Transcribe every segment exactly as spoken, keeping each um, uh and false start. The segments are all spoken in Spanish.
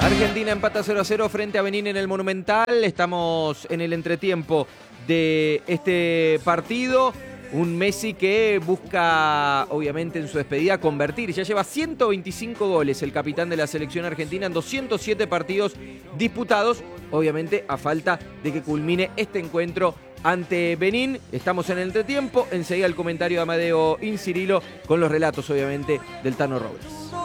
Argentina empata cero a cero frente a Benín en el Monumental. Estamos en el entretiempo de este partido. Un Messi que busca, obviamente, en su despedida convertir. Ya lleva ciento veinticinco goles el capitán de la selección argentina en doscientos siete partidos disputados. Obviamente, a falta de que culmine este encuentro ante Benín. Estamos en el entretiempo. Enseguida el comentario de Amadeo Incirilo con los relatos, obviamente, del Tano Robles.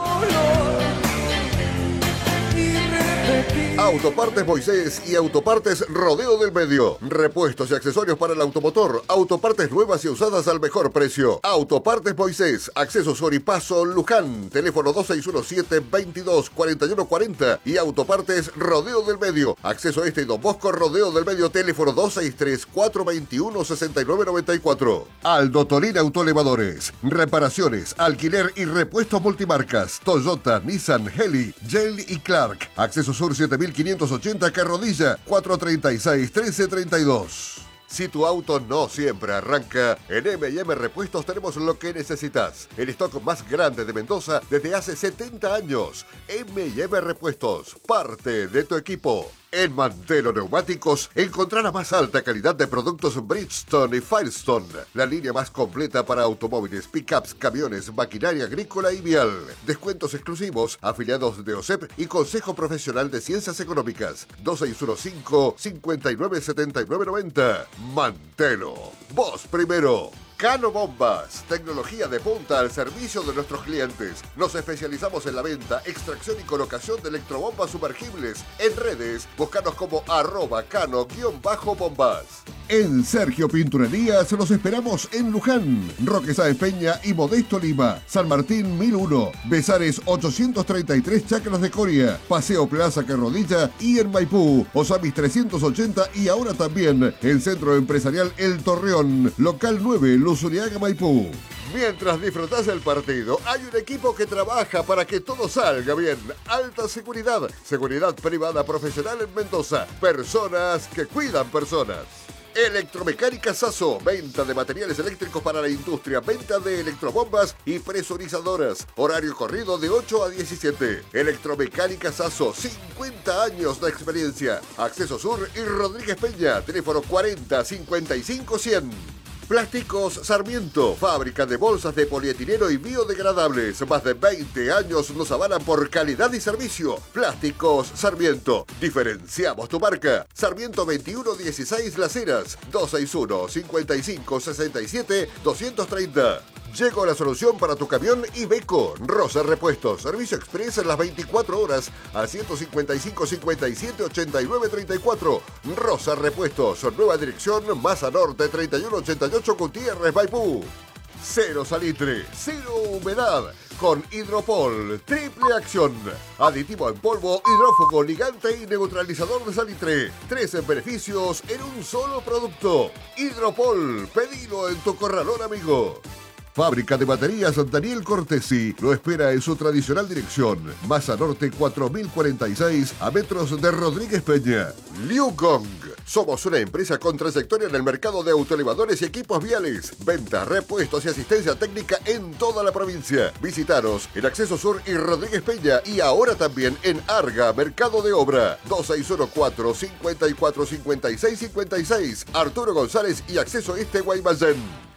Autopartes Moisés y Autopartes Rodeo del Medio. Repuestos y accesorios para el automotor. Autopartes nuevas y usadas al mejor precio. Autopartes Moisés. Acceso Soripaso Luján. Teléfono dos seis uno siete, veintidós, cuarenta y uno cuarenta. Y Autopartes Rodeo del Medio. Acceso Este y Don Bosco Rodeo del Medio. Teléfono dos seis tres, cuatro veintiuno, sesenta y nueve noventa y cuatro. Aldo Tolín Autoelevadores. Reparaciones, alquiler y repuestos multimarcas. Toyota, Nissan, Heli, Yale y Clark. Acceso Sur siete mil quinientos ochenta Carrodilla, cuatro treinta y seis, trece treinta y dos. Si tu auto no siempre arranca, en eme y eme Repuestos tenemos lo que necesitas. El stock más grande de Mendoza desde hace setenta años. eme y eme Repuestos, parte de tu equipo. En Mantelo Neumáticos encontrá la más alta calidad de productos Bridgestone y Firestone, la línea más completa para automóviles, pickups, camiones, maquinaria agrícola y vial. Descuentos exclusivos, afiliados de O S E P y Consejo Profesional de Ciencias Económicas. dos seis uno cinco, cinco nueve siete nueve nueve cero. Mantelo, vos primero. Cano Bombas, tecnología de punta al servicio de nuestros clientes. Nos especializamos en la venta, extracción y colocación de electrobombas sumergibles. En redes, búscanos como arroba cano-bombas. En Sergio Pinturerías los esperamos en Luján, Roque Sáenz Peña y Modesto Lima, San Martín mil uno, Besares ochocientos treinta y tres Chacras de Coria, Paseo Plaza Carrodilla y en Maipú, Osamis trescientos ochenta y ahora también en Centro Empresarial El Torreón, local nueve, Luzuriaga, Maipú. Mientras disfrutás del partido, hay un equipo que trabaja para que todo salga bien. Alta seguridad, seguridad privada profesional en Mendoza, personas que cuidan personas. Electromecánica Sasso, venta de materiales eléctricos para la industria, venta de electrobombas y presurizadoras. Horario corrido de ocho a diecisiete. Electromecánica Sasso, cincuenta años de experiencia. Acceso Sur y Rodríguez Peña, teléfono cuarenta, cincuenta y cinco, cien. Plásticos Sarmiento, fábrica de bolsas de polietileno y biodegradables. Más de veinte años nos avalan por calidad y servicio. Plásticos Sarmiento. Diferenciamos tu marca. Sarmiento veintiuno dieciséis Las Heras, dos seis uno, cincuenta y cinco, sesenta y siete, doscientos treinta. Llegó la solución para tu camión Iveco. Rosa Repuestos. Servicio express en las veinticuatro horas al ciento cincuenta y cinco, cincuenta y siete, ochenta y nueve, treinta y cuatro. Rosa Repuestos. Nueva dirección, Maza Norte, treinta y uno ochenta y ocho, Gutiérrez, Maipú. Cero salitre, cero humedad. Con Hidropol, triple acción. Aditivo en polvo, hidrófugo, ligante y neutralizador de salitre. Tres beneficios en un solo producto. Hidropol, pedilo en tu corralón, amigo. Fábrica de baterías Daniel Cortesi lo espera en su tradicional dirección. Maza Norte cuatro mil cuarenta y seis, a metros de Rodríguez Peña. Liu Gong. Somos una empresa con trayectoria en el mercado de autoelevadores y equipos viales. Venta, repuestos y asistencia técnica en toda la provincia. Visitaros en Acceso Sur y Rodríguez Peña y ahora también en Arga, Mercado de Obra. dos seis uno cuatro, cincuenta y cuatro, cincuenta y seis, cincuenta y seis. Arturo González y Acceso Este, Guaymallén.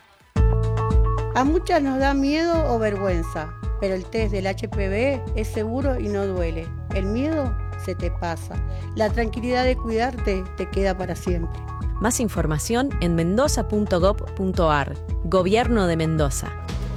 A muchas nos da miedo o vergüenza, pero el test del H P V es seguro y no duele. El miedo se te pasa. La tranquilidad de cuidarte te queda para siempre. Más información en mendoza punto gob punto ar. Gobierno de Mendoza.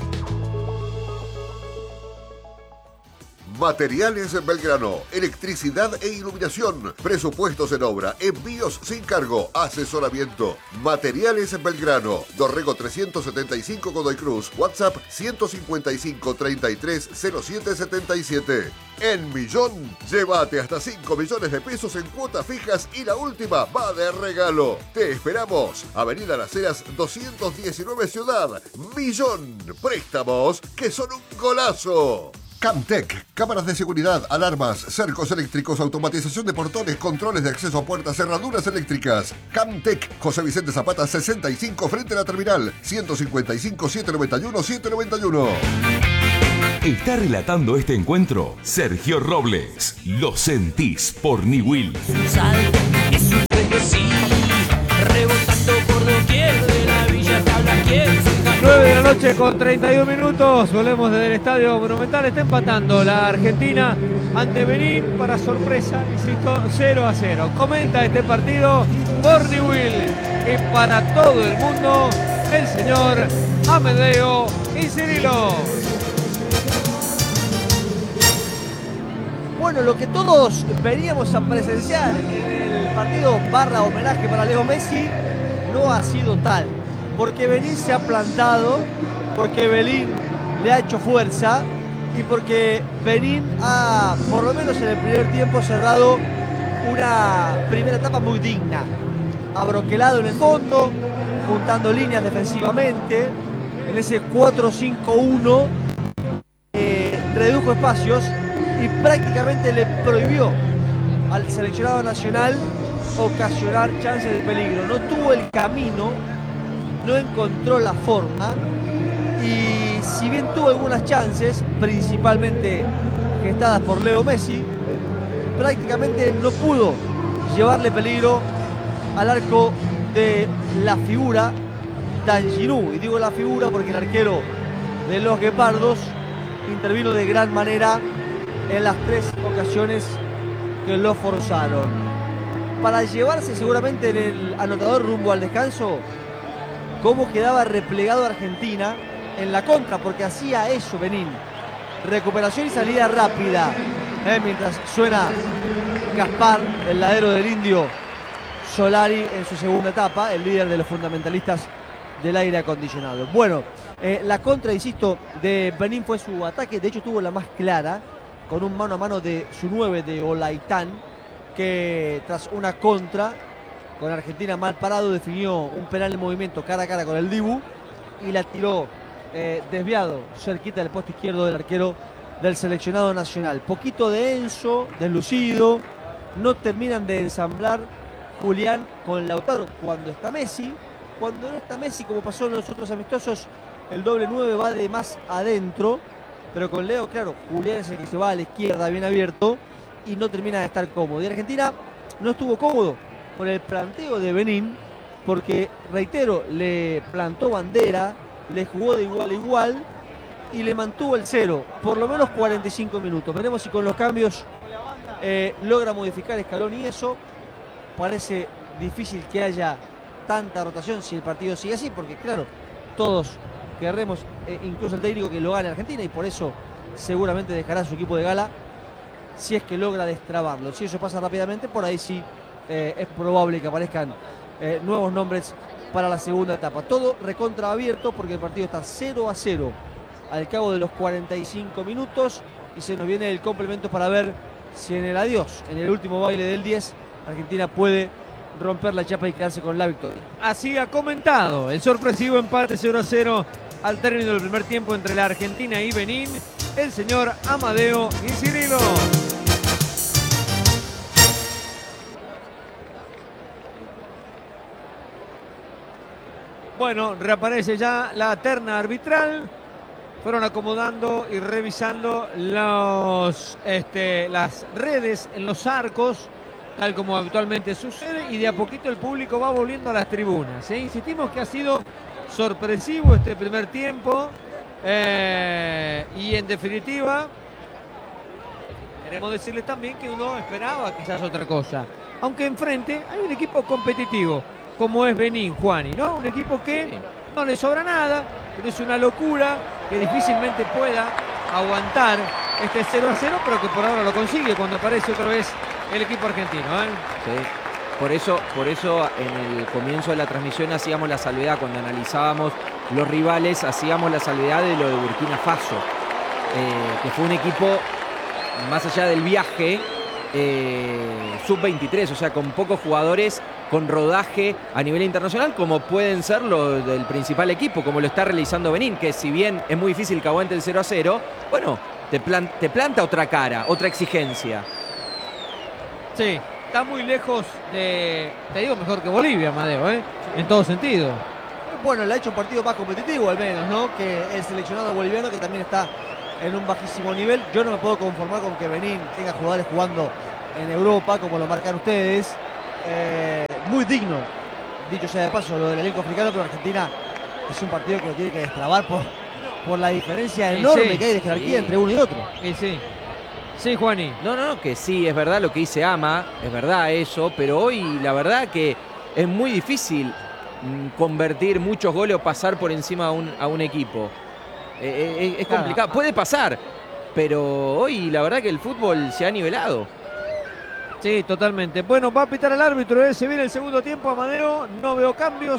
Materiales en Belgrano, electricidad e iluminación, presupuestos en obra, envíos sin cargo, asesoramiento. Materiales en Belgrano, Dorrego trescientos setenta y cinco Godoy Cruz, WhatsApp ciento cincuenta y cinco, treinta y tres, cero siete setenta y siete. En Millón, llévate hasta cinco millones de pesos en cuotas fijas y la última va de regalo. Te esperamos, Avenida Las Heras doscientos diecinueve Ciudad. Millón, préstamos que son un golazo. Camtec, cámaras de seguridad, alarmas, cercos eléctricos, automatización de portones, controles de acceso a puertas, cerraduras eléctricas. Camtec, José Vicente Zapata sesenta y cinco frente a la terminal, ciento cincuenta y cinco, setecientos noventa y uno, setecientos noventa y uno. Está relatando este encuentro Sergio Robles. Lo sentís por Niwil. nueve de la noche con treinta y un minutos. Volvemos desde el Estadio Monumental. Está empatando la Argentina ante Benín para sorpresa, insisto, cero a cero. Comenta este partido por Niwil y para todo el mundo el señor Amedeo Incirilo. Bueno, lo que todos veníamos a presenciar en el partido barra homenaje para Leo Messi no ha sido tal. Porque Benín se ha plantado, porque Benín le ha hecho fuerza y porque Benín ha, por lo menos en el primer tiempo, cerrado una primera etapa muy digna. Abroquelado en el fondo, juntando líneas defensivamente, en ese cuatro cinco uno, eh, redujo espacios y prácticamente le prohibió al seleccionado nacional ocasionar chances de peligro. No tuvo el camino, no encontró la forma y si bien tuvo algunas chances, principalmente gestadas por Leo Messi, prácticamente no pudo llevarle peligro al arco de la figura Danjinou. Y digo la figura porque el arquero de los Guepardos intervino de gran manera en las tres ocasiones que lo forzaron. Para llevarse seguramente en el anotador rumbo al descanso, cómo quedaba replegado Argentina en la contra, porque hacía eso Benín. Recuperación y salida rápida. Eh, mientras suena Gaspar, el ladero del Indio Solari en su segunda etapa, el líder de los fundamentalistas del aire acondicionado. Bueno, eh, la contra, insisto, de Benín fue su ataque. De hecho tuvo la más clara, con un mano a mano de su nueve de Olaitán, que tras una contra con Argentina mal parado definió un penal en movimiento cara a cara con el Dibu y la tiró eh, desviado cerquita del poste izquierdo del arquero del seleccionado nacional. Poquito de Enzo, deslucido, no terminan de ensamblar Julián con Lautaro cuando está Messi. Cuando no está Messi, como pasó en los otros amistosos, el doble nueve va de más adentro, pero con Leo, claro, Julián es el que se va a la izquierda bien abierto y no termina de estar cómodo. Y Argentina no estuvo cómodo con el planteo de Benín, porque, reitero, le plantó bandera, le jugó de igual a igual y le mantuvo el cero, por lo menos cuarenta y cinco minutos. Veremos si con los cambios eh, logra modificar Scaloni eso. Parece difícil que haya tanta rotación si el partido sigue así, porque claro, todos querremos, eh, incluso el técnico, que lo gane Argentina, y por eso seguramente dejará su equipo de gala si es que logra destrabarlo. Si eso pasa rápidamente, por ahí sí eh, es probable que aparezcan eh, nuevos nombres para la segunda etapa. Todo recontra abierto porque el partido está cero a cero al cabo de los cuarenta y cinco minutos y se nos viene el complemento para ver si en el adiós, en el último baile del diez, Argentina puede romper la chapa y quedarse con la victoria. Así ha comentado el sorpresivo empate cero a cero al término del primer tiempo entre la Argentina y Benín, el señor Amedeo Incirilo. Bueno, reaparece ya la terna arbitral. Fueron acomodando y revisando los, este, las redes en los arcos, tal como habitualmente sucede, y de a poquito el público va volviendo a las tribunas. ¿eh? Insistimos que ha sido sorpresivo este primer tiempo eh, y en definitiva queremos decirles también que uno esperaba quizás otra cosa, aunque enfrente hay un equipo competitivo como es Benín, Juani, ¿no? Un equipo que no le sobra nada, pero es una locura que difícilmente pueda aguantar este cero a cero, pero que por ahora lo consigue cuando aparece otra vez el equipo argentino. ¿eh? Sí. Por eso, por eso en el comienzo de la transmisión hacíamos la salvedad, cuando analizábamos los rivales, hacíamos la salvedad de lo de Burkina Faso, eh, que fue un equipo, más allá del viaje, eh, sub veintitrés, o sea, con pocos jugadores, con rodaje a nivel internacional, como pueden ser los del principal equipo, como lo está realizando Benín, que si bien es muy difícil que aguante el cero a cero, bueno, te, plan, te planta otra cara, otra exigencia. Sí, está muy lejos de, te digo, mejor que Bolivia, Amadeo, ¿eh? En todo sentido. Bueno, le ha hecho un partido más competitivo al menos, ¿no? Que el seleccionado boliviano, que también está en un bajísimo nivel. Yo no me puedo conformar con que Benín tenga jugadores jugando en Europa, como lo marcan ustedes. Eh, muy digno, dicho sea de paso, lo del elenco africano, pero Argentina es un partido que lo tiene que destrabar por, por la diferencia enorme sí, que hay de jerarquía sí. entre uno y otro. Y sí. Sí, Juani. No, no, que sí, es verdad lo que dice Ama, es verdad eso, pero hoy la verdad que es muy difícil convertir muchos goles o pasar por encima a un, a un equipo. Eh, eh, es complicado, claro. Puede pasar, pero hoy la verdad que el fútbol se ha nivelado. Sí, totalmente. Bueno, va a pitar el árbitro, ¿eh? Se viene el segundo tiempo, Amadeo, no veo cambios.